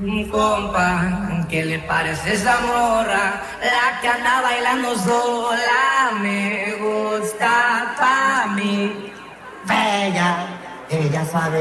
Compa, ¿qué le parece esa morra? La que anda bailando sola me gusta pa' mí. Bella, ella sabe